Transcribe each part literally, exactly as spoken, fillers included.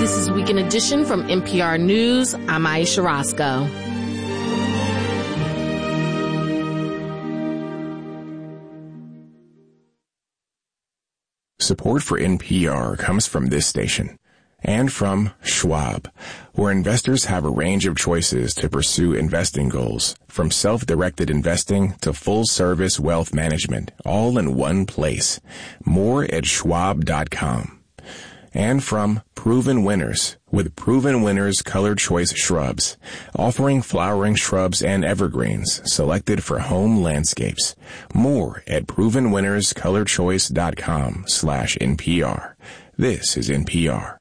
This is Weekend Edition from N P R News. I'm Aisha Roscoe. Support for N P R comes from this station and from Schwab, where investors have a range of choices to pursue investing goals, from self-directed investing to full-service wealth management, all in one place. More at schwab dot com. And from Proven Winners, with Proven Winners Color Choice Shrubs, offering flowering shrubs and evergreens selected for home landscapes. More at proven winners color choice dot com slash N P R. This is N P R.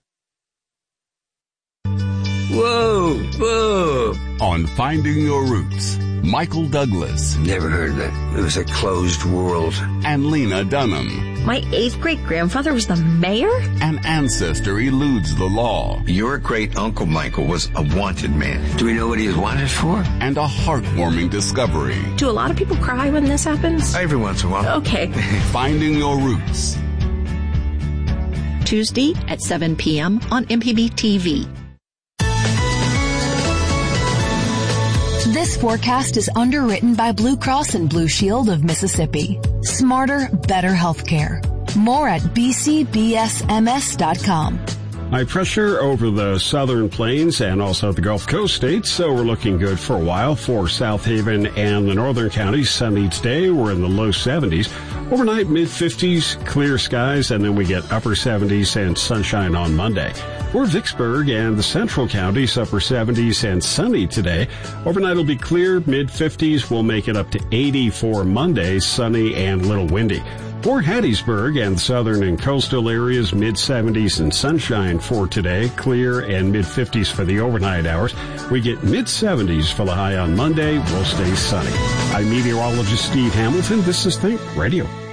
Whoa, whoa. On Finding Your Roots, Michael Douglas. Never heard of that. It was a closed world. And Lena Dunham. My eighth great-grandfather was the mayor? An ancestor eludes the law. Your great-uncle Michael was a wanted man. Do we know what he was wanted for? And a heartwarming discovery. Do a lot of people cry when this happens? Every once in a while. Okay. Finding Your Roots. Tuesday at seven p.m. on M P B T V. This forecast is underwritten by Blue Cross and Blue Shield of Mississippi. Smarter, better healthcare. More at b c b s m s dot com. High pressure over the southern plains and also the Gulf Coast states, so we're looking good for a while for South Haven and the northern counties. Sunny today, we're in the low seventies. Overnight, mid-fifties, clear skies, and then we get upper seventies and sunshine on Monday. For Vicksburg and the central counties, upper seventies and sunny today. Overnight will be clear, mid-fifties. We'll make it up to eighty for Monday, sunny and a little windy. For Hattiesburg and the southern and coastal areas, mid-seventies and sunshine for today, clear and mid-fifties for the overnight hours. We get mid-seventies for the high on Monday. We'll stay sunny. I'm meteorologist Steve Hamilton. This is Think Radio.